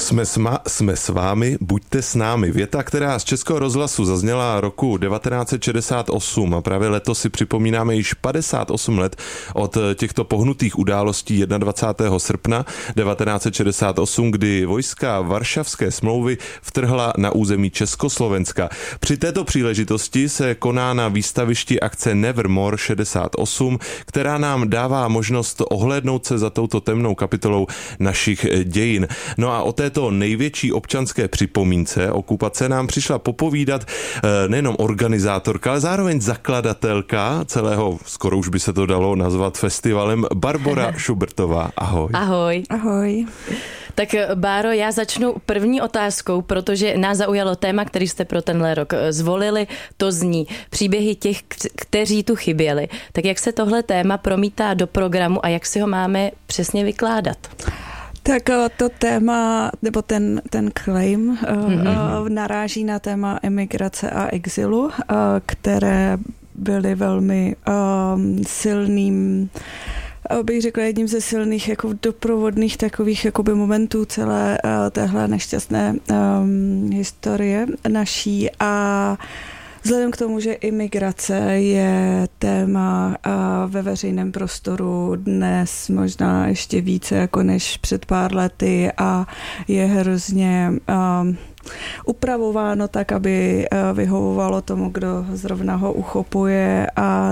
Jsme s vámi, buďte s námi. Věta, která z Českého rozhlasu zazněla roku 1968 a právě letos si připomínáme již 58 let od těchto pohnutých událostí 21. srpna 1968, kdy vojska Varšavské smlouvy vtrhla na území Československa. Při této příležitosti se koná na výstavišti akce Nevermore 68, která nám dává možnost ohlédnout se za touto temnou kapitolou našich dějin. No a o této největší občanské připomínce okupace nám přišla popovídat nejenom organizátorka, ale zároveň zakladatelka celého, skoro už by se to dalo nazvat festivalem, Barbora Šubertová. Ahoj. Ahoj. Ahoj. Tak Báro, já začnu první otázkou, protože nás zaujalo téma, který jste pro tenhle rok zvolili, to zní příběhy těch, kteří tu chyběli. Tak jak se tohle téma promítá do programu a jak si ho máme přesně vykládat? Tak to téma, nebo ten claim naráží na téma emigrace a exilu, které byly velmi silným, bych řekla, jedním ze silných jako doprovodných takových jakoby momentů celé téhle nešťastné historie naší. A vzhledem k tomu, že imigrace je téma ve veřejném prostoru dnes možná ještě více jako než před pár lety a je hrozně upravováno tak, aby vyhovovalo tomu, kdo zrovna ho uchopuje, a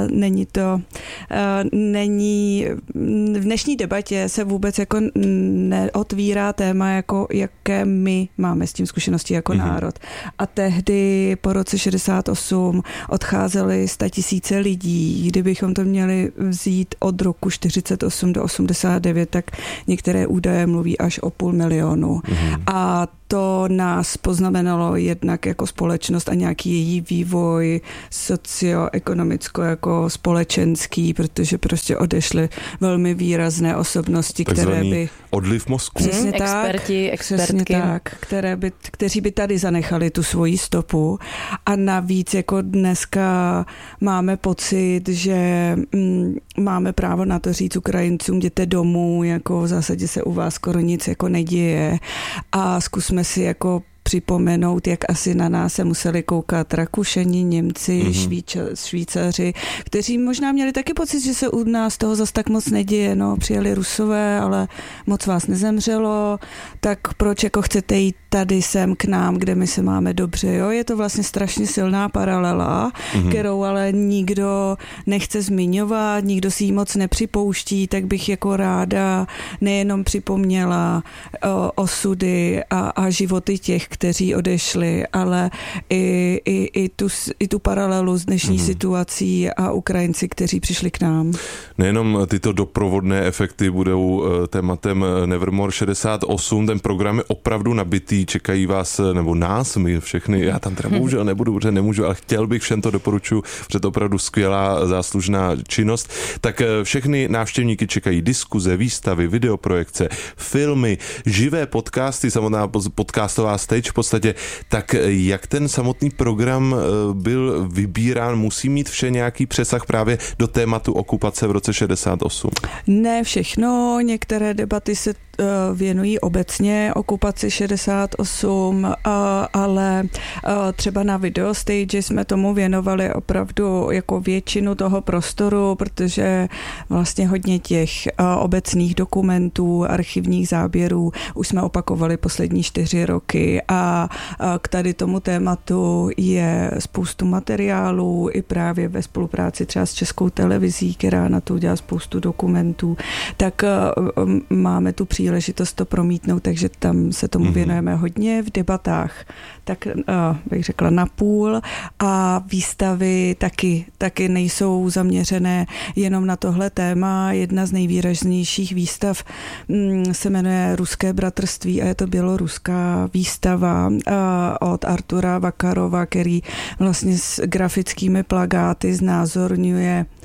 není v dnešní debatě se vůbec jako neotvírá téma, jako jaké my máme s tím zkušenosti jako národ. A tehdy po roce 68 odcházeli 100 000 lidí. Kdybychom to měli vzít od roku 48 do 89, tak některé údaje mluví až o 500 000. A to nás poznamenalo jednak jako společnost a nějaký její vývoj socioekonomicko jako společenský, protože prostě odešly velmi výrazné osobnosti, které by... odliv mozku. Přesně experti, expertky. Přesně tak, kteří by tady zanechali tu svoji stopu. A navíc jako dneska máme pocit, že máme právo na to říct Ukrajincům, jděte domů, jako v zásadě se u vás skoro nic jako neděje, a zkusme si jako připomenout, jak asi na nás se museli koukat Rakušani, Němci, Švýcaři, kteří možná měli taky pocit, že se u nás toho zas tak moc neděje. No, přijeli Rusové, ale moc vás nezemřelo, tak proč jako chcete jít tady sem k nám, kde my se máme dobře, jo? Je to vlastně strašně silná paralela, kterou ale nikdo nechce zmiňovat, nikdo si ji moc nepřipouští, tak bych jako ráda nejenom připomněla osudy a životy těch, kteří odešli, ale i tu paralelu s dnešní situací a Ukrajinci, kteří přišli k nám. Nejenom tyto doprovodné efekty budou tématem Nevermore 68, ten program je opravdu nabitý, čekají vás, nebo nás, my všechny, já tam teda bohužel nebudu, protože nemůžu, ale chtěl bych, všem to doporučuji, protože to opravdu skvělá záslužná činnost. Tak všechny návštěvníky čekají diskuze, výstavy, videoprojekce, filmy, živé podcasty, samotná podcastová stage v podstatě. Tak jak ten samotný program byl vybírán, musí mít vše nějaký přesah právě do tématu okupace v roce 68? Ne všechno, některé debaty se věnují obecně okupaci 68, ale třeba na videostage jsme tomu věnovali opravdu jako většinu toho prostoru, protože vlastně hodně těch obecných dokumentů, archivních záběrů už jsme opakovali poslední 4 roky a k tady tomu tématu je spoustu materiálů i právě ve spolupráci třeba s Českou televizí, která na to udělá spoustu dokumentů, tak máme tu příležitost to promítnout, takže tam se tomu věnujeme hodně v debatách, tak bych řekla napůl, a výstavy taky nejsou zaměřené jenom na tohle téma. Jedna z nejvýraznějších výstav se jmenuje Ruské bratrství a je to běloruská výstava od Artura Vakarova, který vlastně s grafickými plakáty znázorňuje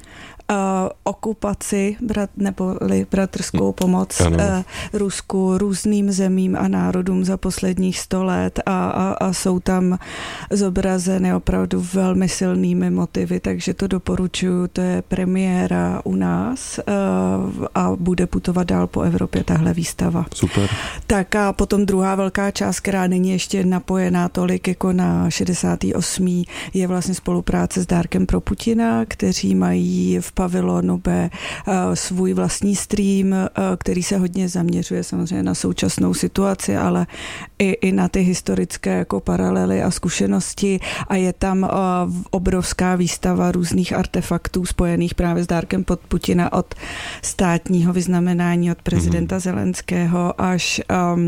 okupaci neboli bratrskou pomoc Rusku, různým zemím a národům za posledních 100 let a jsou tam zobrazeny opravdu velmi silnými motivy, takže to doporučuju, to je premiéra u nás a bude putovat dál po Evropě tahle výstava. Super. Tak a potom druhá velká část, která není ještě napojená tolik jako na 68. je vlastně spolupráce s Dárkem pro Putina, kteří mají v pavilonu B svůj vlastní stream, který se hodně zaměřuje samozřejmě na současnou situaci, ale i na ty historické jako paralely a zkušenosti a je tam obrovská výstava různých artefaktů spojených právě s Dárkem pod Putina od státního vyznamenání od prezidenta Zelenského až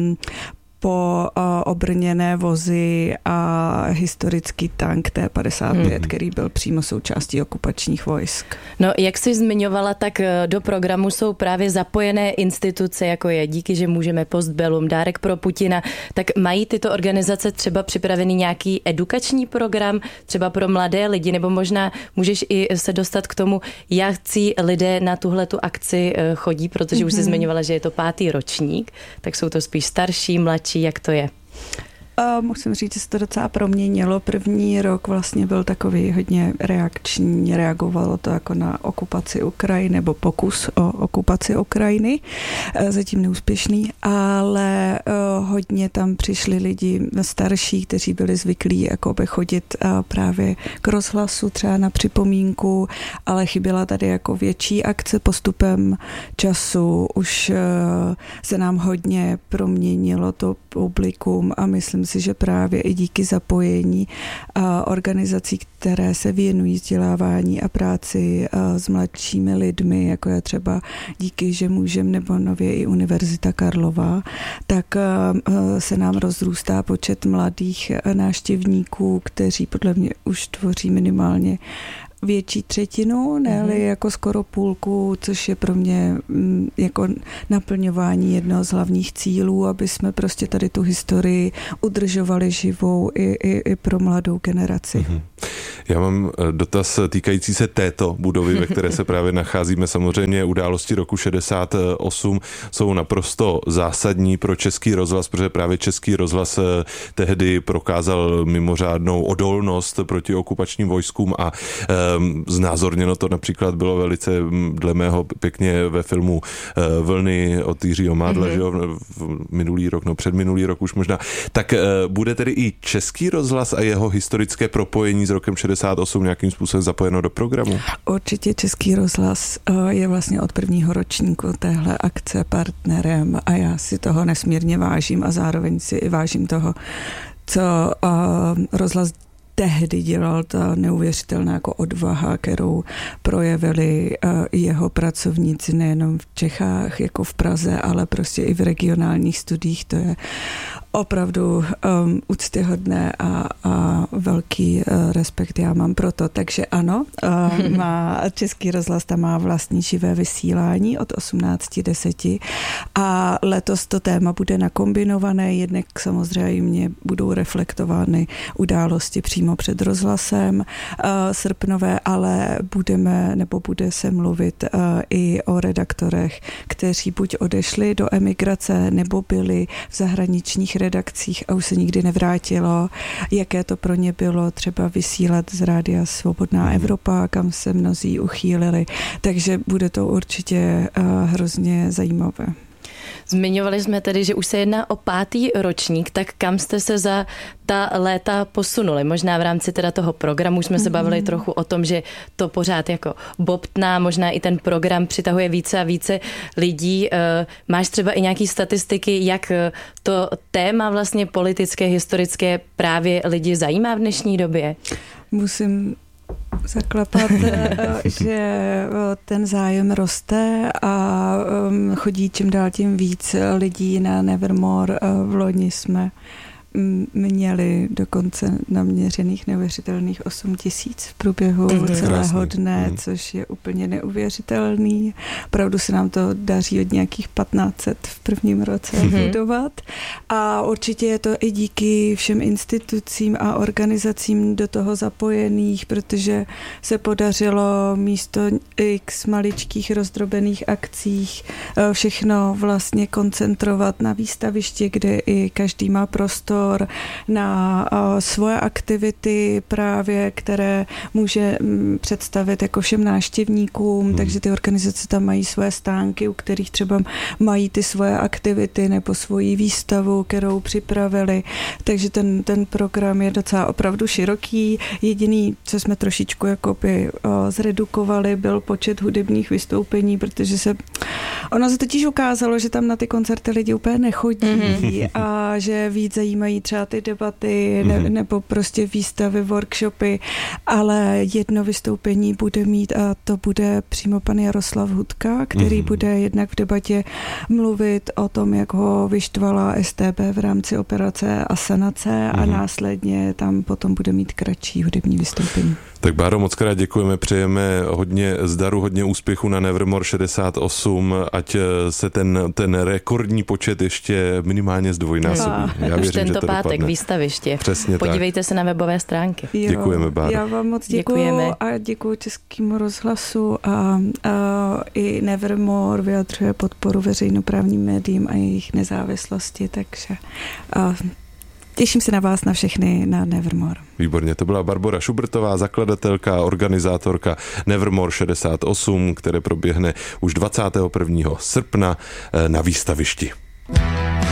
po obrněné vozy a historický tank T-55, který byl přímo součástí okupačních vojsk. No, jak jsi zmiňovala, tak do programu jsou právě zapojené instituce, jako je Díky, že můžeme, Postbellum, Dárek pro Putina. Tak mají tyto organizace třeba připravený nějaký edukační program, třeba pro mladé lidi, nebo možná můžeš i se dostat k tomu, jak lidé na tuhletu akci chodí, protože už jsi zmiňovala, že je to 5. ročník, tak jsou to spíš starší, mladší. Jak to je? Musím říct, že se to docela proměnilo. První rok vlastně byl takový hodně reakční, reagovalo to jako na okupaci Ukrajiny, nebo pokus o okupaci Ukrajiny, zatím neúspěšný, ale hodně tam přišli lidi starší, kteří byli zvyklí jakoby chodit právě k rozhlasu, třeba na připomínku, ale chyběla tady jako větší akce. Postupem času už se nám hodně proměnilo to publikum a myslím si, že právě i díky zapojení organizací, které se věnují vzdělávání a práci s mladšími lidmi, jako je třeba Díky, že můžem, nebo nově i Univerzita Karlova, tak se nám rozrůstá počet mladých návštěvníků, kteří podle mě už tvoří minimálně větší třetinu, ne-li jako skoro půlku, což je pro mě jako naplňování jednoho z hlavních cílů, aby jsme prostě tady tu historii udržovali živou i pro mladou generaci. Já mám dotaz týkající se této budovy, ve které se právě nacházíme. Samozřejmě události roku 68 jsou naprosto zásadní pro Český rozhlas, protože právě Český rozhlas tehdy prokázal mimořádnou odolnost proti okupačním vojskům a znázorněno to například bylo velice dle mého pěkně ve filmu Vlny od Jiřího Mádla, že jo, minulý rok, předminulý rok už možná. Tak bude tedy i Český rozhlas a jeho historické propojení s rokem 68 nějakým způsobem zapojeno do programu? Určitě Český rozhlas je vlastně od prvního ročníku téhle akce partnerem a já si toho nesmírně vážím a zároveň si i vážím toho, co rozhlas tehdy dělal, ta neuvěřitelná jako odvaha, kterou projevili jeho pracovníci nejenom v Čechách, jako v Praze, ale prostě i v regionálních studiích. To je opravdu úctyhodné a velký respekt já mám pro to. Takže ano, Český rozhlas tam má vlastní živé vysílání od 18:10 a letos to téma bude nakombinované, jednak samozřejmě budou reflektovány události přímo před rozhlasem srpnové, ale bude se mluvit i o redaktorech, kteří buď odešli do emigrace, nebo byli v zahraničních redakcích a už se nikdy nevrátilo, jaké to pro ně bylo třeba vysílat z Rádia Svobodná Evropa, kam se mnozí uchýlili. Takže bude to určitě hrozně zajímavé. Zmiňovali jsme tedy, že už se jedná o 5. ročník, tak kam jste se za ta léta posunuli? Možná v rámci teda toho programu jsme se bavili trochu o tom, že to pořád jako bobtná, možná i ten program přitahuje více a více lidí. Máš třeba i nějaký statistiky, jak to téma vlastně politické, historické právě lidi zajímá v dnešní době? Musím zaklapat, že ten zájem roste a chodí čím dál tím víc lidí na Nevermore. V loni jsme měli dokonce naměřených neuvěřitelných 8 000 v průběhu celého dne, což je úplně neuvěřitelný. Opravdu se nám to daří od nějakých 1500 v prvním roce budovat. A určitě je to i díky všem institucím a organizacím do toho zapojených, protože se podařilo místo x maličkých rozdrobených akcích všechno vlastně koncentrovat na výstavišti, kde i každý má prostor na svoje aktivity právě, které může představit jako všem návštěvníkům, takže ty organizace tam mají svoje stánky, u kterých třeba mají ty svoje aktivity nebo svoji výstavu, kterou připravili, takže ten program je docela opravdu široký. Jediný, co jsme trošičku jakoby zredukovali, byl počet hudebních vystoupení, protože ono se totiž ukázalo, že tam na ty koncerty lidi úplně nechodí a že víc zajímají třeba ty debaty nebo prostě výstavy, workshopy, ale jedno vystoupení bude mít a to bude přímo pan Jaroslav Hudka, který bude jednak v debatě mluvit o tom, jak ho vyštvala StB v rámci operace Asanace a následně tam potom bude mít kratší hudební vystoupení. Tak Báro, moc krát děkujeme, přejeme hodně zdaru, hodně úspěchu na Nevermore 68, ať se ten rekordní počet ještě minimálně zdvojnásobí. Já věřím, tento že to pátek dopadne. Výstaviště. Přesně Podívejte tak. se na webové stránky. Jo, děkujeme, Báro. Já vám moc děkuju a děkuju Českému rozhlasu a i Nevermore vyjadřuje podporu veřejnoprávním médiím a jejich nezávislosti, takže těším se na vás na všechny na Nevermore. Výborně, to byla Barbora Šubrtová, zakladatelka, organizátorka Nevermore 68, které proběhne už 21. srpna na výstavišti.